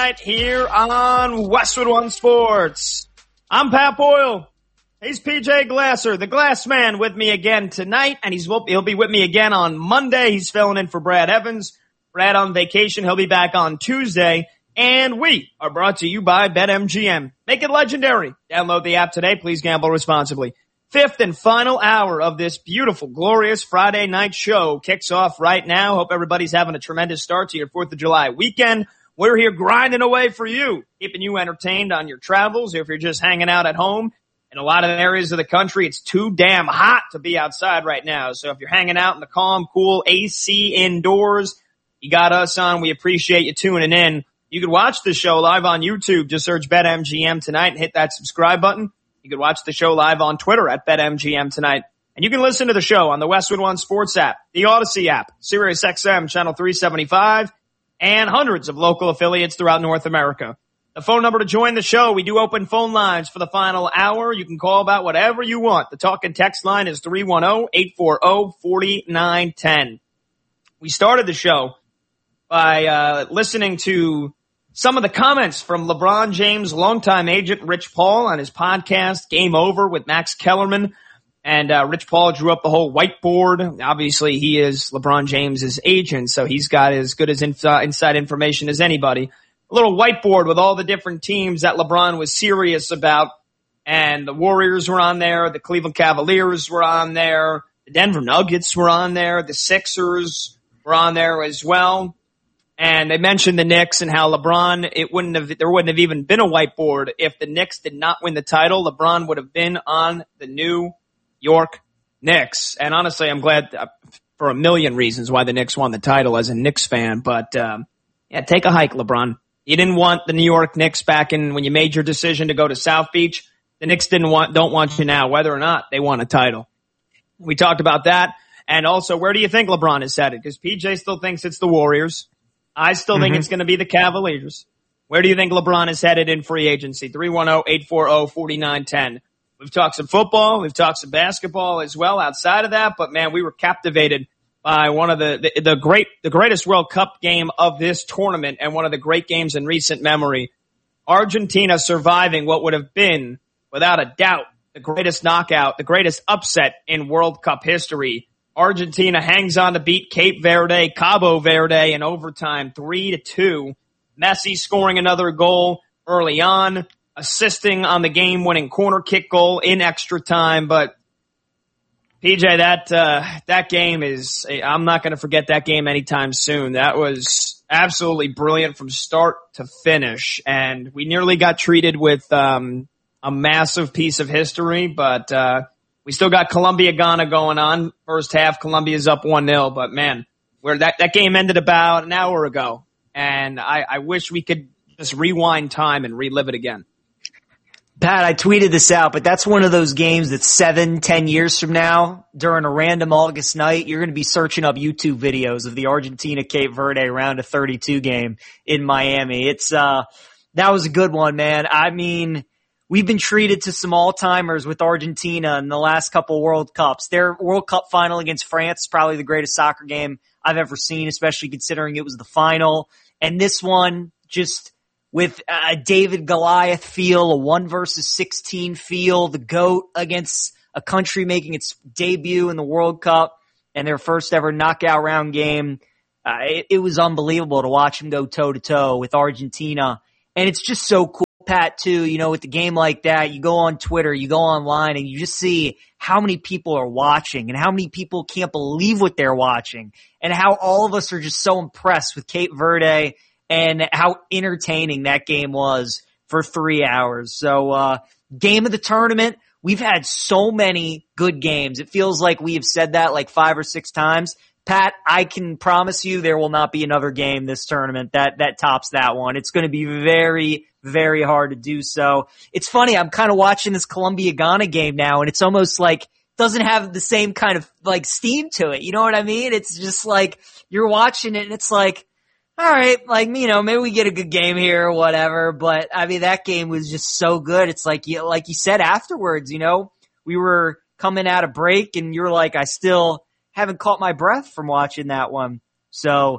Right here on Westwood One Sports. I'm Pat Boyle. He's PJ Glasser, the Glass Man, with me again tonight, and he'll be with me again on Monday. He's filling in for Brad Evans. Brad on vacation. He'll be back on Tuesday. And we are brought to you by BetMGM. Make it legendary. Download the app today. Please gamble responsibly. Fifth and final hour of this beautiful, glorious Friday night show kicks off right now. Hope everybody's having a tremendous start to your 4th of July weekend. We're here grinding away for you, keeping you entertained on your travels. If you're just hanging out at home, in a lot of areas of the country, it's too damn hot to be outside right now. So if you're hanging out in the calm, cool AC indoors, you got us on. We appreciate you tuning in. You can watch the show live on YouTube. Just search BetMGM tonight and hit that subscribe button. You can watch the show live on Twitter at BetMGM tonight. And you can listen to the show on the Westwood One Sports app, the Odyssey app, SiriusXM Channel 375, and hundreds of local affiliates throughout North America. The phone number to join the show, we do open phone lines for the final hour. You can call about whatever you want. The talk and text line is 310-840-4910. We started the show by listening to some of the comments from LeBron James' longtime agent Rich Paul on his podcast, Game Over with Max Kellerman. And Rich Paul drew up the whole whiteboard. Obviously, he is LeBron James' agent, so he's got as good as inside information as anybody. A little whiteboard with all the different teams that LeBron was serious about. And the Warriors were on there. The Cleveland Cavaliers were on there. The Denver Nuggets were on there. The Sixers were on there as well. And they mentioned the Knicks and how LeBron, there wouldn't have even been a whiteboard if the Knicks did not win the title. LeBron would have been on the New York Knicks. And honestly, I'm glad for a million reasons why the Knicks won the title as a Knicks fan. But, yeah, take a hike, LeBron. You didn't want the New York Knicks back in when you made your decision to go to South Beach. The Knicks don't want you now, whether or not they won a title. We talked about that. And also, where do you think LeBron is headed? Because PJ still thinks it's the Warriors. I still think it's going to be the Cavaliers. Where do you think LeBron is headed in free agency? 310-840-4910. We've talked some football. We've talked some basketball as well outside of that. But, man, we were captivated by one of the greatest World Cup game of this tournament and one of the great games in recent memory. Argentina surviving what would have been, without a doubt, the greatest knockout, the greatest upset in World Cup history. Argentina hangs on to beat Cabo Verde in overtime 3-2. Messi scoring another goal early on, assisting on the game-winning corner kick goal in extra time. But PJ, that game is, I'm not going to forget that game anytime soon. That was absolutely brilliant from start to finish. And we nearly got treated with a massive piece of history, but we still got Colombia-Ghana going on. First half, Colombia's up 1-0, but man, that game ended about an hour ago. And I wish we could just rewind time and relive it again. Pat, I tweeted this out, but that's one of those games that 7-10 years from now, during a random August night, you're going to be searching up YouTube videos of the Argentina-Cape Verde round of 32 game in Miami. That was a good one, man. I mean, we've been treated to some all-timers with Argentina in the last couple World Cups. Their World Cup final against France is probably the greatest soccer game I've ever seen, especially considering it was the final. And this one, just with a David Goliath feel, a 1 versus 16 feel, the GOAT against a country making its debut in the World Cup and their first ever knockout round game. It was unbelievable to watch them go toe-to-toe with Argentina. And it's just so cool, Pat, too, with the game like that, you go on Twitter, you go online, and you just see how many people are watching and how many people can't believe what they're watching and how all of us are just so impressed with Cape Verde and how entertaining that game was for 3 hours. So, game of the tournament, we've had so many good games. It feels like we have said that like 5 or 6 times. Pat, I can promise you there will not be another game this tournament that tops that one. It's going to be very, very hard to do so. It's funny, I'm kind of watching this Colombia-Ghana game now, and it's almost like doesn't have the same kind of like steam to it. You know what I mean? It's just like you're watching it, and it's like, all right, like, maybe we get a good game here or whatever. But, I mean, that game was just so good. It's like you said afterwards, we were coming out of break, and you're like, I still haven't caught my breath from watching that one. So,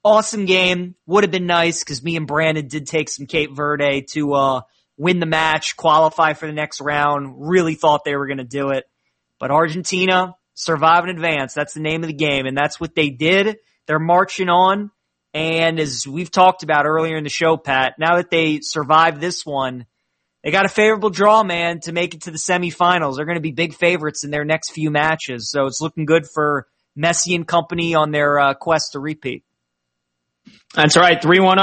awesome game. Would have been nice because me and Brandon did take some Cape Verde to win the match, qualify for the next round. Really thought they were going to do it. But Argentina, survive and advance. That's the name of the game, and that's what they did. They're marching on. And as we've talked about earlier in the show, Pat, now that they survived this one, they got a favorable draw, man, to make it to the semifinals. They're going to be big favorites in their next few matches. So it's looking good for Messi and company on their quest to repeat. That's right.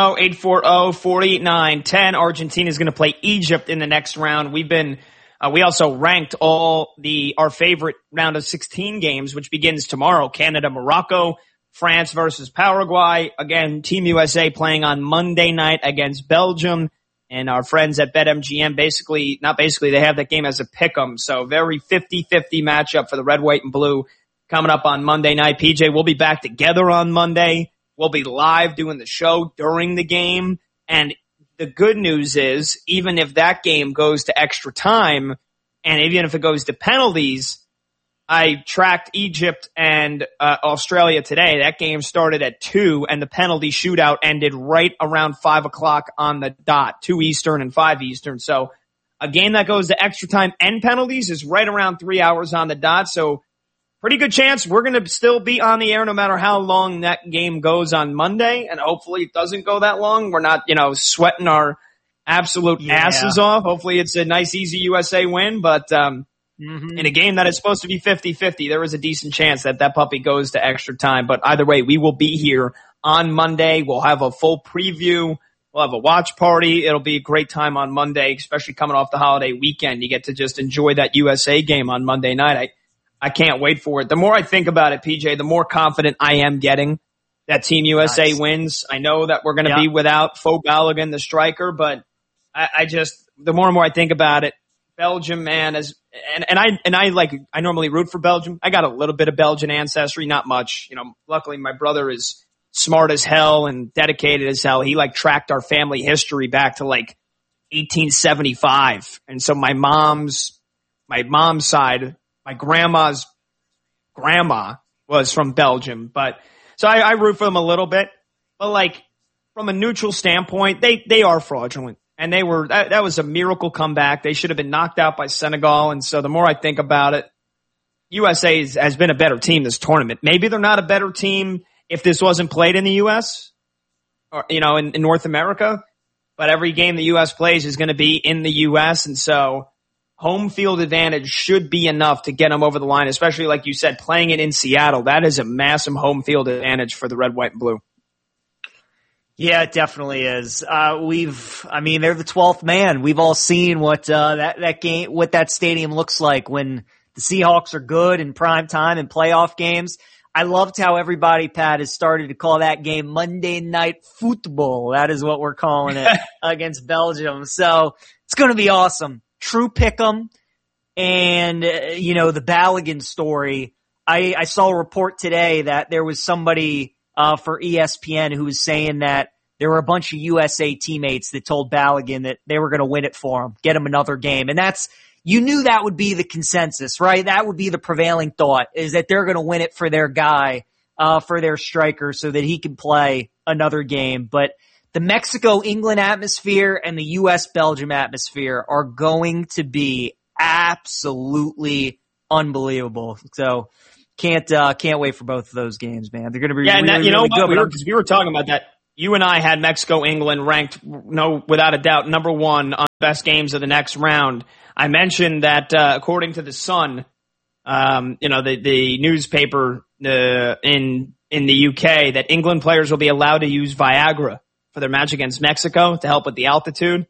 310-840-4910. Argentina is going to play Egypt in the next round. We also ranked our favorite round of 16 games, which begins tomorrow. Canada, Morocco, France versus Paraguay. Again, Team USA playing on Monday night against Belgium. And our friends at BetMGM they have that game as a pick'em. So very 50-50 matchup for the red, white, and blue coming up on Monday night. PJ, we'll be back together on Monday. We'll be live doing the show during the game. And the good news is, even if that game goes to extra time, and even if it goes to penalties, I tracked Egypt and Australia today. That game started at 2, and the penalty shootout ended right around 5 o'clock on the dot, 2 Eastern and 5 Eastern. So a game that goes to extra time and penalties is right around 3 hours on the dot. So pretty good chance we're going to still be on the air no matter how long that game goes on Monday, and hopefully it doesn't go that long. We're not, sweating our absolute asses off. Hopefully it's a nice, easy USA win, but in a game that is supposed to be 50-50, there is a decent chance that puppy goes to extra time. But either way, we will be here on Monday. We'll have a full preview. We'll have a watch party. It'll be a great time on Monday, especially coming off the holiday weekend. You get to just enjoy that USA game on Monday night. I can't wait for it. The more I think about it, PJ, the more confident I am getting that Team USA wins. I know that we're going to be without Fo Balogun, the striker, but the more and more I think about it, Belgium, man, I normally root for Belgium. I got a little bit of Belgian ancestry, not much. Luckily my brother is smart as hell and dedicated as hell. He tracked our family history back to 1875. And so my mom's side, my grandma's grandma was from Belgium, but so I root for them a little bit, but from a neutral standpoint, they are fraudulent. And that was a miracle comeback. They should have been knocked out by Senegal. And so the more I think about it, USA has been a better team this tournament. Maybe they're not a better team if this wasn't played in the U.S. or, in North America. But every game the U.S. plays is going to be in the U.S. And so home field advantage should be enough to get them over the line, especially like you said, playing it in Seattle. That is a massive home field advantage for the red, white, and blue. Yeah, it definitely is. They're the 12th man. We've all seen what that stadium looks like when the Seahawks are good in prime time and playoff games. I loved how everybody, Pat, has started to call that game Monday Night Football. That is what we're calling it against Belgium. So it's going to be awesome. True pick'em. And, the Balogun story. I saw a report today that there was somebody for ESPN who was saying that there were a bunch of USA teammates that told Balogun that they were going to win it for him, get him another game. And you knew that would be the consensus, right? That would be the prevailing thought, is that they're going to win it for their guy, for their striker, so that he can play another game. But the Mexico-England atmosphere and the US-Belgium atmosphere are going to be absolutely unbelievable. So can't wait for both of those games, man. They're going to be really good. Because we were talking about that. You and I had Mexico-England ranked, without a doubt, number 1 on the best games of the next round. I mentioned that according to the Sun, the newspaper in the UK, that England players will be allowed to use Viagra for their match against Mexico to help with the altitude.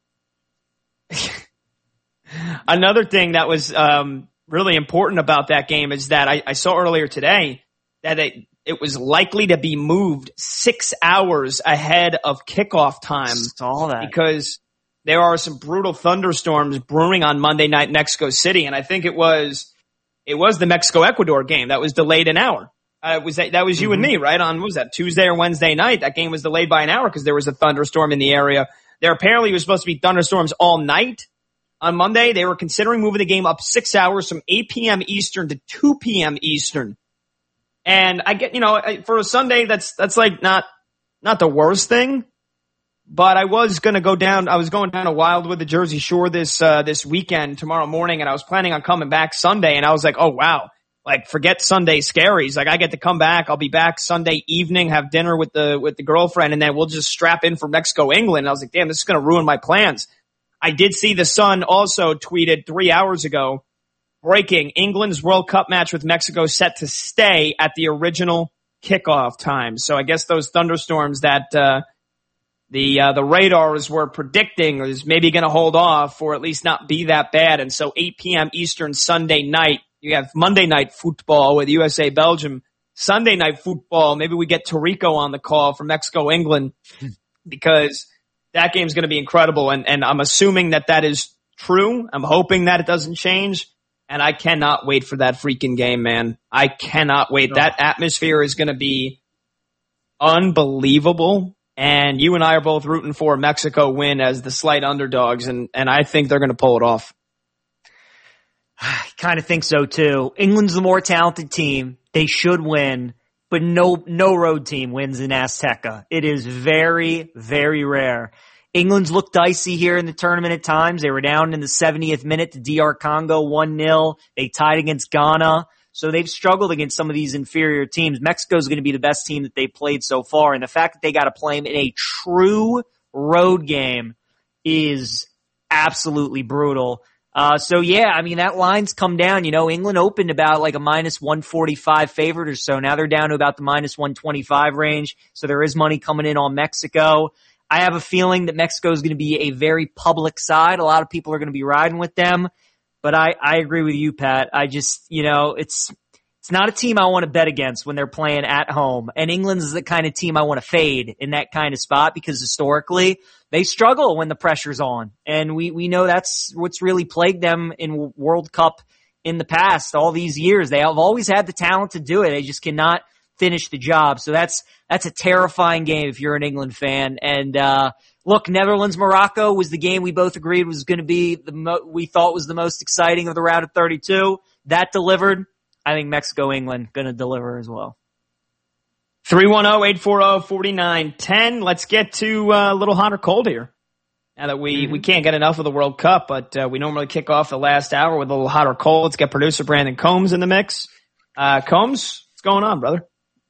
Another thing that was really important about that game is that I saw earlier today that it was likely to be moved 6 hours ahead of kickoff time. Saw that. Because there are some brutal thunderstorms brewing on Monday night in Mexico City, and I think it was the Mexico-Ecuador game that was delayed an hour. That was you and me, right? On, what was that, Tuesday or Wednesday night? That game was delayed by an hour because there was a thunderstorm in the area. There apparently was supposed to be thunderstorms all night. On Monday, they were considering moving the game up 6 hours from 8 p.m. Eastern to 2 p.m. Eastern. And I get, for a Sunday, that's not not the worst thing. But I was going to go down. I was going down to Wildwood, the Jersey Shore this weekend, tomorrow morning, and I was planning on coming back Sunday. And I was like, oh wow, like forget Sunday scaries. Like I get to come back. I'll be back Sunday evening, have dinner with the girlfriend, and then we'll just strap in for Mexico, England. And I was like, damn, this is going to ruin my plans. I did see the Sun also tweeted 3 hours ago, breaking: England's World Cup match with Mexico set to stay at the original kickoff time. So I guess those thunderstorms that the radars were predicting is maybe going to hold off or at least not be that bad. And so 8 p.m. Eastern Sunday night, you have Monday Night Football with USA Belgium. Sunday Night Football, maybe we get Tarico on the call for Mexico England, because that game's going to be incredible. And I'm assuming that is true. I'm hoping that it doesn't change. And I cannot wait for that freaking game, man. I cannot wait. That atmosphere is going to be unbelievable. And you and I are both rooting for Mexico win as the slight underdogs, and I think they're going to pull it off. I kind of think so too. England's the more talented team. They should win, but no road team wins in Azteca. It is very, very rare. England's looked dicey here in the tournament at times. They were down in the 70th minute to DR Congo 1-0. They tied against Ghana. So they've struggled against some of these inferior teams. Mexico's going to be the best team that they've played so far. And the fact that they got to play them in a true road game is absolutely brutal. So yeah, I mean, that line's come down. You know, England opened about like a minus 145 favorite or so. Now they're down to about the minus 125 range. So there is money coming in on Mexico. I have a feeling that Mexico is going to be a very public side. A lot of people are going to be riding with them. But I agree with you, Pat. I just, you know, it's not a team I want to bet against when they're playing at home. And England's the kind of team I want to fade in that kind of spot, because historically they struggle when the pressure's on. And we know that's what's really plagued them in World Cup in the past. All these years, they have always had the talent to do it. They just cannot finish the job. So that's a terrifying game if you're an England fan. And, look, Netherlands-Morocco was the game we both agreed was going to be we thought was the most exciting of the round of 32. That delivered. I think Mexico-England going to deliver as well. 310-840-4910. Let's get to a little hot or cold here. Now that we can't get enough of the World Cup, but we normally kick off the last hour with a little hot or cold. Let's get producer Brandon Combs in the mix. Combs, what's going on, brother?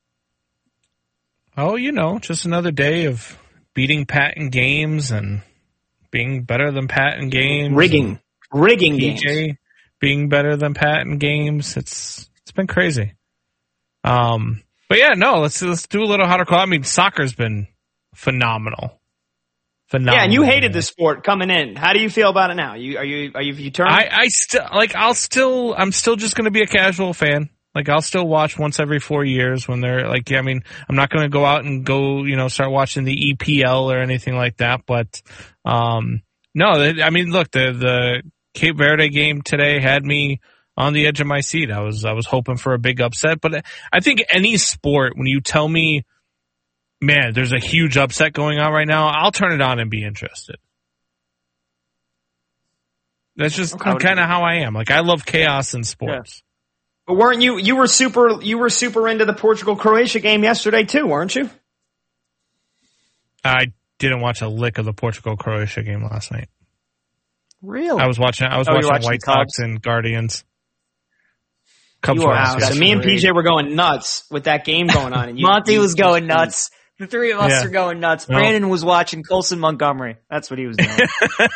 Oh, you know, just another day of beating Pat in games and being better than Pat in games. Rigging PJ games. Being better than Pat in games. It's been crazy. But yeah, no, let's do a little hot or cold. I mean, soccer's been phenomenal. Yeah, and you hated the sport coming in. How do you feel about it now? You turned? I'm still just going to be a casual fan. Like, I'll still watch once every 4 years when they're like, yeah, I mean, I'm not going to go out and go, you know, start watching the EPL or anything like that. But, no, I mean, look, the Cape Verde game today had me on the edge of my seat. I was hoping for a big upset, but I think any sport, when you tell me, man, there's a huge upset going on right now, I'll turn it on and be interested. That's just kind of how I am. Like, I love chaos in sports. Yeah. But weren't you were super into the Portugal-Croatia game yesterday too, weren't you? I didn't watch a lick of the Portugal-Croatia game last night. Really? I was watching White Sox and Guardians. Cubs were out. So me and PJ were going nuts with that game going on. And Monty was going nuts. The three of us are going nuts. Brandon was watching Colson Montgomery. That's what he was doing.